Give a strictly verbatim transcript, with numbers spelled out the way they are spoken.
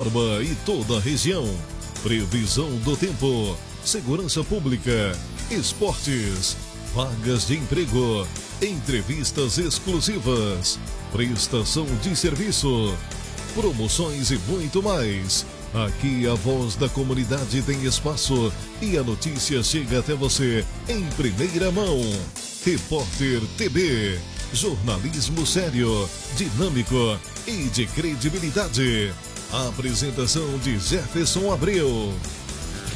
Borba e toda a região. Previsão do tempo, segurança pública, esportes, vagas de emprego, entrevistas exclusivas, prestação de serviço, promoções e muito mais. Aqui a voz da comunidade tem espaço e a notícia chega até você em primeira mão. Repórter T B, jornalismo sério, dinâmico e de credibilidade. A apresentação de Jefferson Abreu.